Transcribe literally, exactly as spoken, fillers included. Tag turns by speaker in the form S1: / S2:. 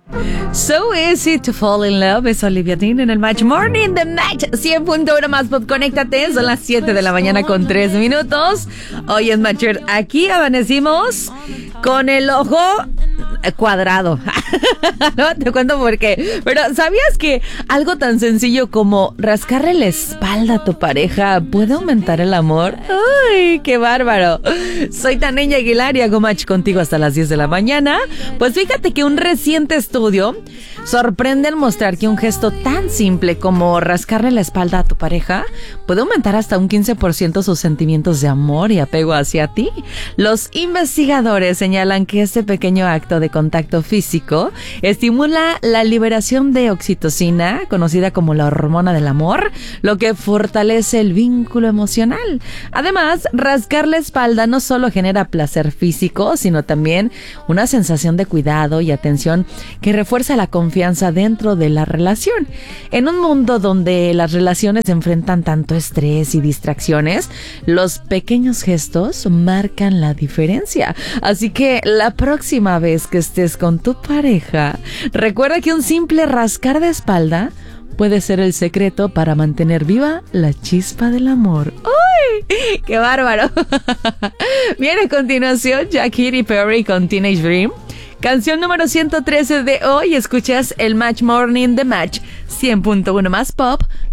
S1: So easy to fall in love. Es Olivia Dean en el Match Morning The Match cien punto uno más pop. Conéctate, son las siete de la mañana con tres minutos. Hoy es Matcher. Aquí amanecimos con el ojo cuadrado. No te cuento por qué. Pero ¿sabías que algo tan sencillo como rascarle la espalda a tu pareja puede aumentar el amor? ¡Ay, qué bárbaro! Soy Tania Aguilar y hago Match contigo hasta las diez de la mañana. Pues fíjate que un reciente estudio sorprende al mostrar que un gesto tan simple como rascarle la espalda a tu pareja puede aumentar hasta un quince por ciento sus sentimientos de amor y apego hacia ti. Los investigadores señalan que este pequeño acto de contacto físico estimula la liberación de oxitocina, conocida como la hormona del amor, lo que fortalece el vínculo emocional. Además, rascar la espalda no solo genera placer físico, sino también una sensación de cuidado y atención que refuerza la confianza dentro de la relación. En un mundo donde las relaciones enfrentan tanto estrés y distracciones, los pequeños gestos marcan la diferencia. Así que la próxima vez que estés con tu pareja, recuerda que un simple rascar de espalda puede ser el secreto para mantener viva la chispa del amor. ¡Uy! ¡Qué bárbaro! Viene a continuación Katy Perry con Teenage Dream. Canción número ciento trece de hoy. Escuchas el Match Morning The Match cien punto uno más pop